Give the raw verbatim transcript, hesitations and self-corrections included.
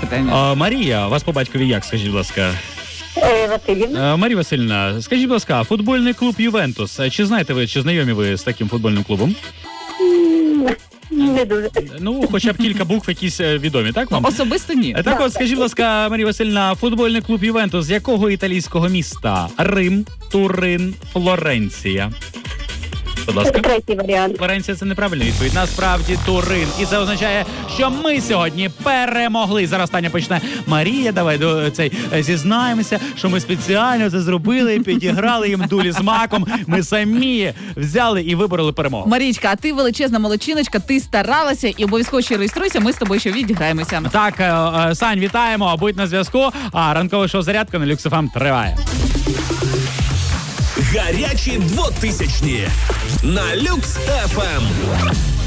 питання. А, Марія, вас по батькові як, скажіть, будь ласка? Василівна. Марія Васильівна, скажіть, будь ласка, футбольний клуб «Ювентус». Чи знаєте ви, чи знайомі ви з таким футбольним клубом? Не дуже. Ну, хоча б кілька букв якісь відомі, так вам? Особисто ні. Так от, скажіть, будь ласка, Марія Васильівна, футбольний клуб «Ювентус» з якого італійського міста? Рим, Турин, Флоренція. Будь ласка. Це третій варіант. Флоренція – це неправильна відповідь. Насправді Турин. І це означає, що ми сьогодні перемогли. Зараз Таня почне. Марія, давай до цей зізнаємося, що ми спеціально це зробили, підіграли їм дулі з маком. Ми самі взяли і вибороли перемогу. Марічка, а ти величезна молодчиночка, ти старалася і обов'язково ще реєструйся, ми з тобою ще відіграємося. Так, Сань, вітаємо, будь на зв'язку. А ранкове шоу «Зарядка» на Люкс еф ем триває. Гарячі двотисячні на Люкс еф ем.